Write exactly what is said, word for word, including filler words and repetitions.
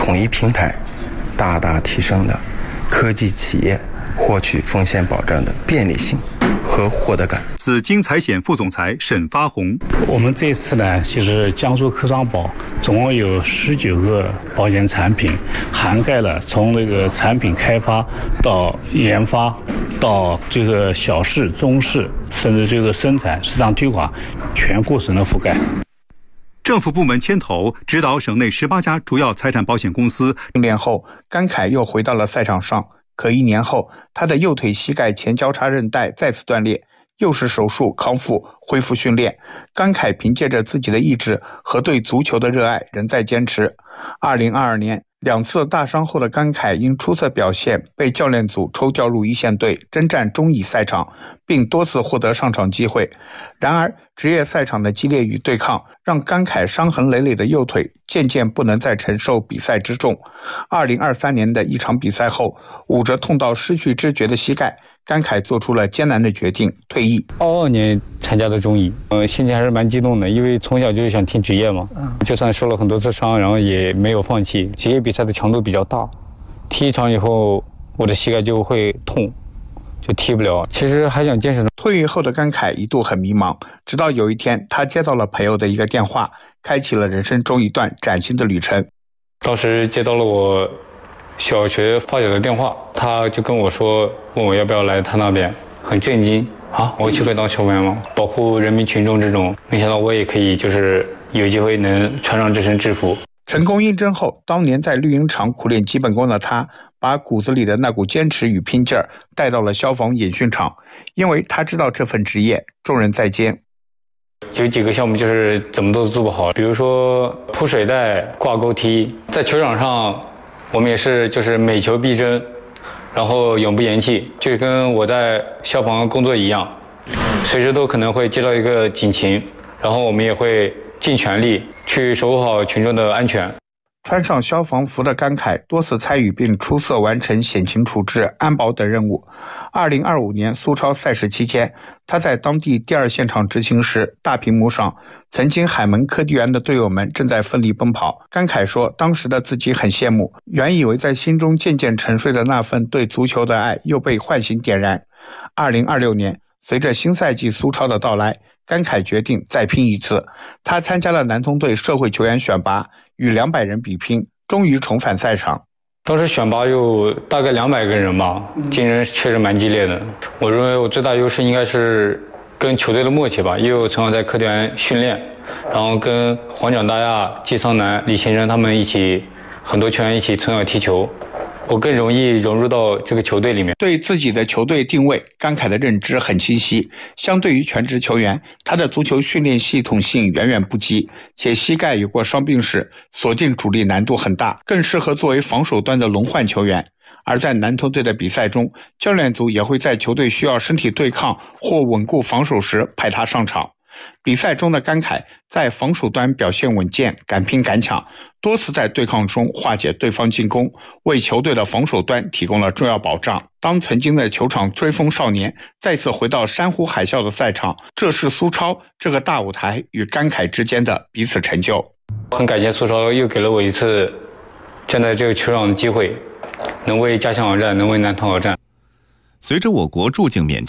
统一平台，大大提升了科技企业获取风险保障的便利性和获得感。 紫金财险副总裁沈发红， 我们这次呢，其实江苏科创保总共有十九个保险产品，涵盖了从那个产品开发到研发，到这个小试、中试，甚至这个生产、市场推广，全过程的覆盖。 政府部门牵头指导省内十八家主要财产保险公司。 训练后，甘凯又回到了赛场上，可一年后，他的右腿膝盖前交叉韧带再次断裂，又是手术康复，恢复训练。甘凯凭借着自己的意志和对足球的热爱，仍在坚持。二零二二年，两次大伤后的甘凯因出色表现被教练组抽调入一线队征战中乙赛场，并多次获得上场机会。然而职业赛场的激烈与对抗让甘凯伤痕累累的右腿渐渐不能再承受比赛之重。二零二三年的一场比赛后，捂着痛到失去知觉的膝盖，甘凯做出了艰难的决定，退役。 二二年参加的中乙，呃，心情还是蛮激动的，因为从小就是想踢职业嘛，就算受了很多次伤，然后也没有放弃。职业比赛的强度比较大，踢一场以后，我的膝盖就会痛，就踢不了。其实还想坚持。 退役后的甘凯一度很迷茫，直到有一天，他接到了朋友的一个电话，开启了人生中一段崭新的旅程。 当时接到了我小学发小的电话，他就跟我说，问我要不要来他那边，很震惊啊！我去可以当消防员吗？保护人民群众这种，没想到我也可以，就是有机会能穿上这身制服。 成功应征后，当年在绿茵场苦练基本功的他，把骨子里的那股坚持与拼劲儿带到了消防演训场，因为他知道这份职业重任在肩。 有几个项目就是怎么都做不好，比如说铺水带、挂钩踢，在球场上我们也是就是每球必争，然后永不言弃，就跟我在消防工作一样，随时都可能会接到一个警情，然后我们也会尽全力去守护好群众的安全。 穿上消防服的甘凯多次参与并出色完成险情处置、安保等任务。二零二五年苏超赛事期间，他在当地第二现场执行时，大屏幕上曾经海门科技园的队友们正在奋力奔跑。甘凯说，当时的自己很羡慕，原以为在心中渐渐沉睡的那份对足球的爱又被唤醒点燃。二零二六年，随着新赛季苏超的到来，甘凯决定再拼一次。他参加了南通队社会球员选拔，与两百人比拼，终于重返赛场。 当时选拔有大概两百个人吧，竞争确实蛮激烈的。我认为我最大优势应该是跟球队的默契吧，因为我从小在科队员训练，然后跟黄蒋大亚、季桑南、李先生他们一起，很多球员一起从小踢球，我更容易融入到这个球队里面。 对自己的球队定位，甘凯的认知很清晰。相对于全职球员，他的足球训练系统性远远不及，且膝盖有过伤病史，锁定主力难度很大，更适合作为防守端的轮换球员。而在南通队的比赛中，教练组也会在球队需要身体对抗或稳固防守时派他上场。比赛中的甘凯在防守端表现稳健，敢拼敢抢，多次在对抗中化解对方进攻，为球队的防守端提供了重要保障。当曾经的球场追风少年再次回到山呼海啸的赛场，这是苏超这个大舞台与甘凯之间的彼此成就。 很感谢苏超又给了我一次站在这个球场的机会，能为家乡而战，能为南通而战。 随着我国入境免